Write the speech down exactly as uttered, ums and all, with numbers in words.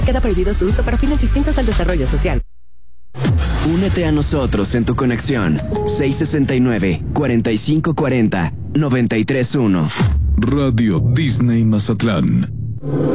Queda prohibido su uso para fines distintos al desarrollo social. Únete a nosotros en tu conexión. seis sesenta y nueve, cuarenta y cinco cuarenta, noventa y tres uno. Radio Disney Mazatlán.